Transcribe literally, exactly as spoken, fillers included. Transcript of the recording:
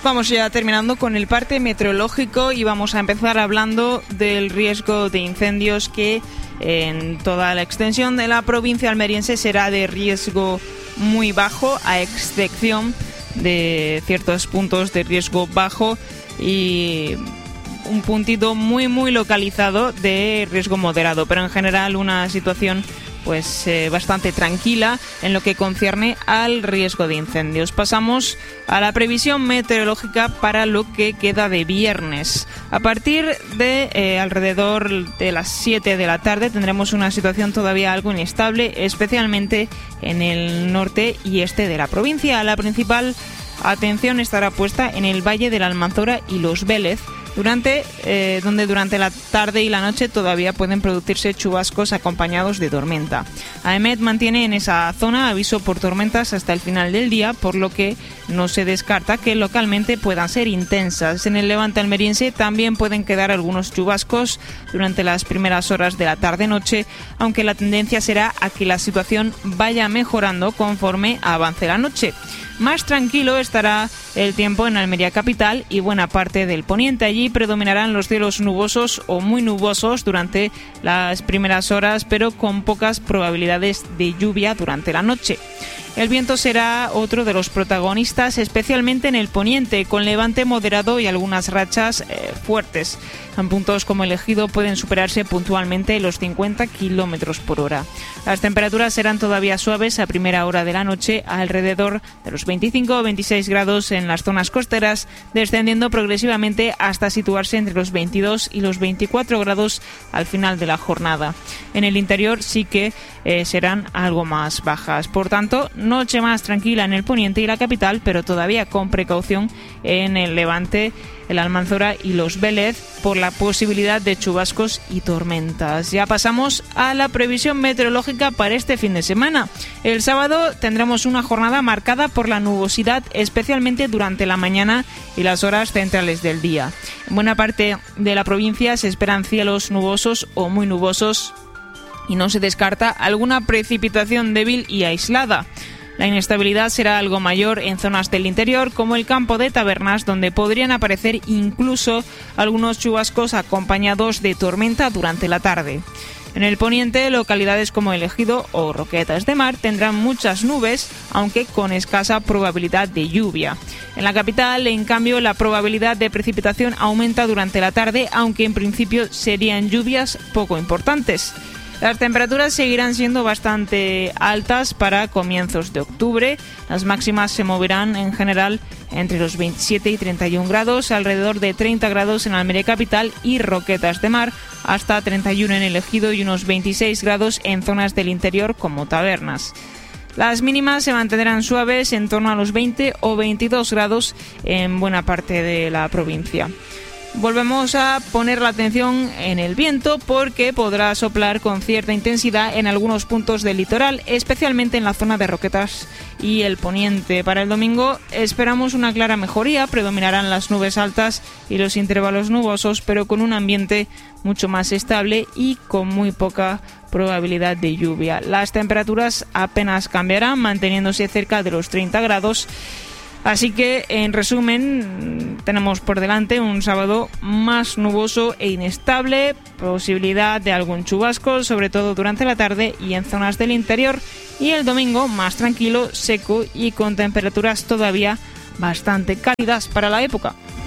Vamos ya terminando con el parte meteorológico y vamos a empezar hablando del riesgo de incendios que en toda la extensión de la provincia almeriense será de riesgo muy bajo, a excepción de ciertos puntos de riesgo bajo y un puntito muy muy localizado de riesgo moderado, pero en general una situación pues eh, bastante tranquila en lo que concierne al riesgo de incendios. Pasamos a la previsión meteorológica para lo que queda de viernes. A partir de eh, alrededor de las siete de la tarde tendremos una situación todavía algo inestable, especialmente en el norte y este de la provincia. La principal atención estará puesta en el Valle de la Almanzora y Los Vélez, durante eh, donde durante la tarde y la noche todavía pueden producirse chubascos acompañados de tormenta. AEMET mantiene en esa zona aviso por tormentas hasta el final del día, por lo que no se descarta que localmente puedan ser intensas. En el levante almeriense también pueden quedar algunos chubascos durante las primeras horas de la tarde-noche, aunque la tendencia será a que la situación vaya mejorando conforme avance la noche. Más tranquilo estará el tiempo en Almería capital y buena parte del poniente. Allí predominarán los cielos nubosos o muy nubosos durante las primeras horas, pero con pocas probabilidades de lluvia durante la noche. El viento será otro de los protagonistas, especialmente en el poniente, con levante moderado y algunas rachas eh, fuertes. En puntos como el Ejido pueden superarse puntualmente los cincuenta kilómetros por hora. Las temperaturas serán todavía suaves a primera hora de la noche, alrededor de los veinticinco o veintiséis grados en las zonas costeras, descendiendo progresivamente hasta situarse entre los veintidós y los veinticuatro grados al final de la jornada. En el interior sí que eh, serán algo más bajas. Por tanto, noche más tranquila en el poniente y la capital, pero todavía con precaución en el levante, el Almanzora y Los Vélez por la posibilidad de chubascos y tormentas. Ya pasamos a la previsión meteorológica para este fin de semana. El sábado tendremos una jornada marcada por la nubosidad, especialmente durante la mañana y las horas centrales del día. En buena parte de la provincia se esperan cielos nubosos o muy nubosos y no se descarta alguna precipitación débil y aislada. La inestabilidad será algo mayor en zonas del interior, como el campo de Tabernas, donde podrían aparecer incluso algunos chubascos acompañados de tormenta durante la tarde. En el poniente, localidades como El Ejido o Roquetas de Mar tendrán muchas nubes, aunque con escasa probabilidad de lluvia. En la capital, en cambio, la probabilidad de precipitación aumenta durante la tarde, aunque en principio serían lluvias poco importantes. Las temperaturas seguirán siendo bastante altas para comienzos de octubre. Las máximas se moverán en general entre los veintisiete y treinta y un grados, alrededor de treinta grados en Almería capital y Roquetas de Mar, hasta treinta y uno en El Ejido y unos veintiséis grados en zonas del interior como Tabernas. Las mínimas se mantendrán suaves en torno a los veinte o veintidós grados en buena parte de la provincia. Volvemos a poner la atención en el viento porque podrá soplar con cierta intensidad en algunos puntos del litoral, especialmente en la zona de Roquetas y el poniente. Para el domingo esperamos una clara mejoría, predominarán las nubes altas y los intervalos nubosos, pero con un ambiente mucho más estable y con muy poca probabilidad de lluvia. Las temperaturas apenas cambiarán, manteniéndose cerca de los treinta grados. Así que, en resumen, tenemos por delante un sábado más nuboso e inestable, posibilidad de algún chubasco, sobre todo durante la tarde y en zonas del interior, y el domingo más tranquilo, seco y con temperaturas todavía bastante cálidas para la época.